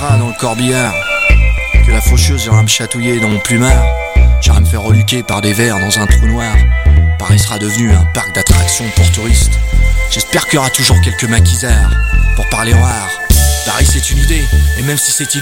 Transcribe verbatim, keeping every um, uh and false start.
passera dans le corbillard, que la faucheuse viendra me chatouiller dans mon plumard. J'irai me faire reluquer par des vers dans un trou noir. Paris sera devenu un parc d'attractions pour touristes. J'espère qu'il y aura toujours quelques maquisards pour parler rare. Paris c'est une idée, et même si c'est